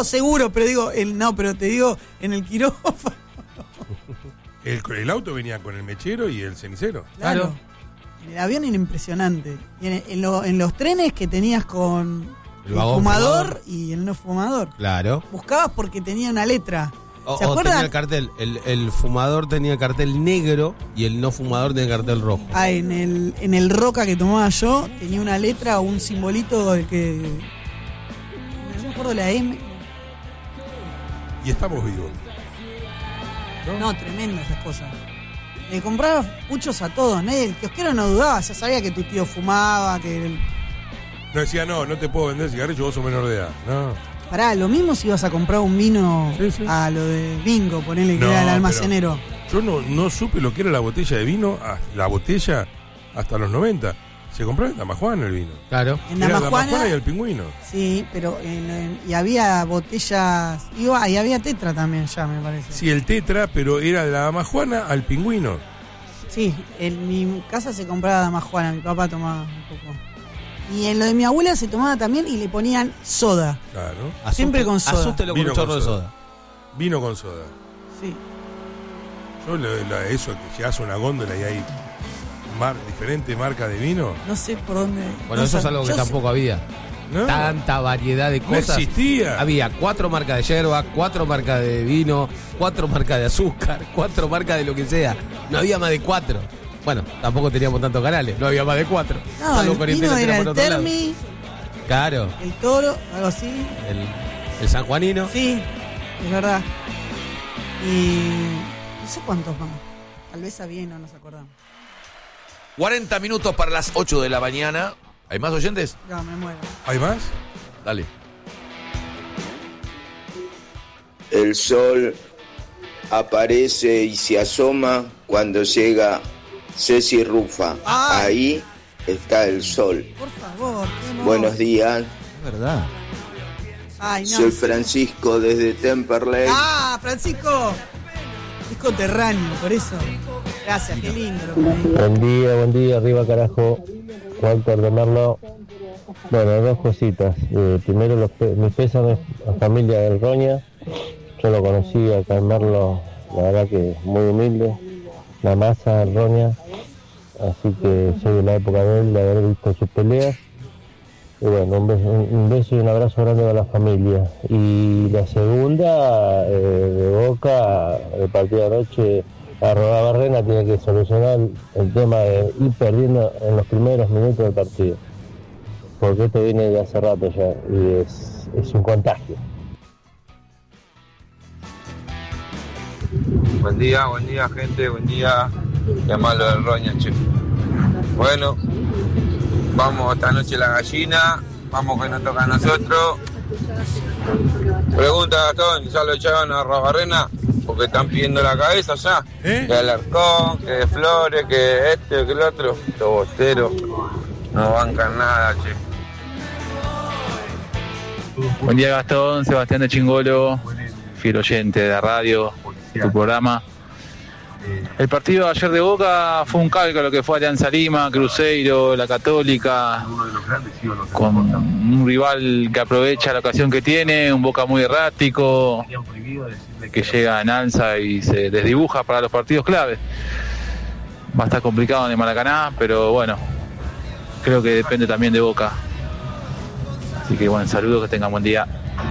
hacerlo seguro, pero digo, pero te digo, en el quirófano. El auto venía con el mechero y el cenicero. Claro. En el avión era impresionante. Y en los trenes que tenías con el fumador y el no fumador. Claro. Buscabas porque tenía una letra. ¿Se O acuerdan? tenía el cartel. El fumador tenía el cartel negro y el no fumador tenía el cartel rojo. En el Roca que tomaba yo, tenía una letra o un simbolito de que. No me acuerdo la M. Y estamos vivos. No, tremendo esas cosas. Le compraba puchos a todos, ¿no? El kiosquero no dudaba, ya sabía que tu tío fumaba, que... No decía, no te puedo vender cigarrillos, vos sos menor de edad. No. Pará, lo mismo si ibas a comprar un vino a lo de Bingo, ponele que era el almacenero. Yo no supe lo que era la botella de vino, hasta los 90. Se compraba en Damajuana el vino. Claro. En Damajuana y el Pingüino. Sí, pero y había botellas, y había Tetra también ya, me parece. Sí, el Tetra, pero era de la Damajuana al Pingüino. Sí, en mi casa se compraba Damajuana, mi papá tomaba un poco. Y en lo de mi abuela se tomaba también y le ponían soda. Claro. Siempre con soda. Asústelo con un chorro de soda. Vino con soda. Sí. Yo eso que llegas a una góndola y hay diferentes marcas de vino. No sé por dónde. Bueno, eso es algo que tampoco había. ¿No? Tanta variedad de cosas. No existía. Había 4 marcas de yerba, 4 marcas de vino, 4 marcas de azúcar, 4 marcas de lo que sea. No había más de 4. Bueno, tampoco teníamos tantos canales, no había más de 4. No, el vino era el Termi. Claro. El Toro, algo así. El sanjuanino. Sí, es verdad. Y no sé cuántos más. Tal vez había y no nos acordamos. 40 minutos para las 8 de la mañana. ¿Hay más oyentes? No, me muero. ¿Hay más? Dale. El sol aparece y se asoma cuando llega Ceci Rufa. Ay. Ahí está el sol. Por favor. Buenos días. Es verdad. Ay, no. Soy Francisco desde Temperley. Ah, Francisco. Es coterráneo, por eso. Gracias, qué lindo. Buen día, arriba carajo. Walter de Merlo. Bueno, dos cositas. Primero, mis pésames a familia del Roña. Yo lo conocí acá en Merlo, la verdad que muy humilde. La masa del Roña. Así que soy de la época de él, de haber visto sus peleas. Y bueno, un beso y un abrazo grande a la familia. Y la segunda, de Boca, el partido de anoche, Arrogabarrena tiene que solucionar el tema de ir perdiendo en los primeros minutos del partido. Porque esto viene de hace rato ya y es un contagio. Buen día, gente, buen día. Qué malo del Roña, che. Bueno, vamos esta noche la gallina, vamos que nos toca a nosotros. Pregunta Gastón, ¿ya lo echaron a Arrogabarrena? Porque están pidiendo la cabeza ya. Que Alarcón, que de Flores, que este, que el otro. Los bosteros no bancan nada, che. Buen día Gastón, Sebastián de Chingolo, fiel oyente de la radio, tu programa. El partido de ayer de Boca fue un calco lo que fue Alianza Lima, Cruzeiro, la Católica, con un rival que aprovecha la ocasión que tiene, un Boca muy errático, que llega en alza y se desdibuja para los partidos clave. Va a estar complicado en el Maracaná, pero bueno, creo que depende también de Boca. Así que bueno, saludos, que tengan buen día.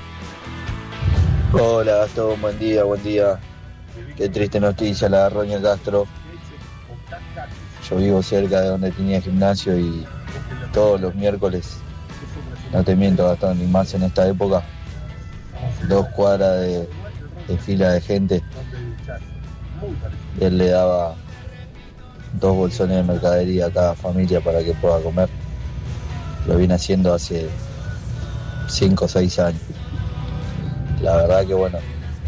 Hola Gastón, buen día. Qué triste noticia la de Roña Castro. Yo vivo cerca de donde tenía gimnasio y todos los miércoles, no te miento Gastón, y más en esta época, 2 cuadras de fila de gente. Él le daba 2 bolsones de mercadería a cada familia para que pueda comer. Lo viene haciendo hace 5 o 6 años. La verdad que bueno,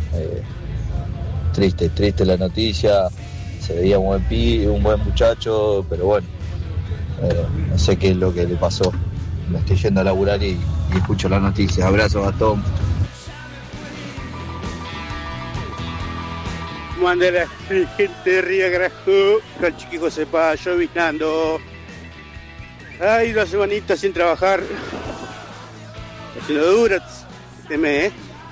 triste la noticia. Se veía un buen muchacho, pero bueno, no sé qué es lo que le pasó. Me estoy yendo a laburar y escucho la noticia. Abrazo, Gastón. ¿Cómo anda la gente de Río Carajo? Con Chiqui José Paz, llovinando. Ay, 2 semanitas sin trabajar. Haciendo duro este mes,